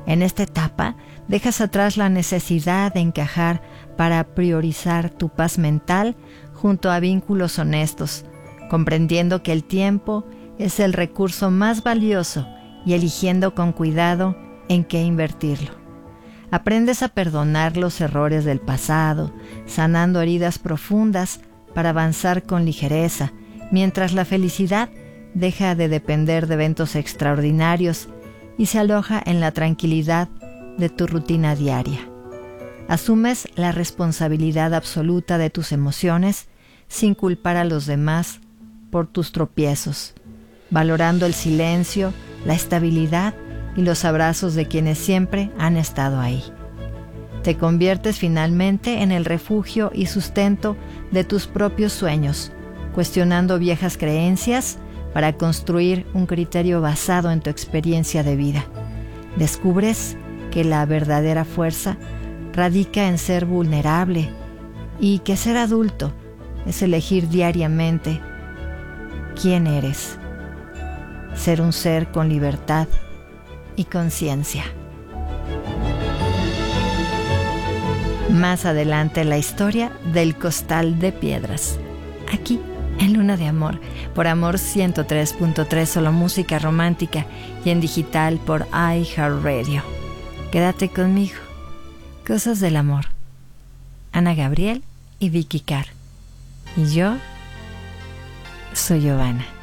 En esta etapa, dejas atrás la necesidad de encajar para priorizar tu paz mental junto a vínculos honestos, comprendiendo que el tiempo es el recurso más valioso y eligiendo con cuidado en qué invertirlo. Aprendes a perdonar los errores del pasado, sanando heridas profundas para avanzar con ligereza, mientras la felicidad deja de depender de eventos extraordinarios y se aloja en la tranquilidad de tu rutina diaria. Asumes la responsabilidad absoluta de tus emociones sin culpar a los demás por tus tropiezos, valorando el silencio, la estabilidad y los abrazos de quienes siempre han estado ahí. Te conviertes finalmente en el refugio y sustento de tus propios sueños, cuestionando viejas creencias para construir un criterio basado en tu experiencia de vida. Descubres que la verdadera fuerza radica en ser vulnerable y que ser adulto es elegir diariamente quién eres. Ser un ser con libertad y conciencia. Más adelante la historia del costal de piedras. Aquí en Luna de Amor, por Amor 103.3, solo música romántica, y en digital por iHeartRadio. Quédate conmigo. Cosas del amor. Ana Gabriel y Vicky Carr. Y yo soy Giovanna.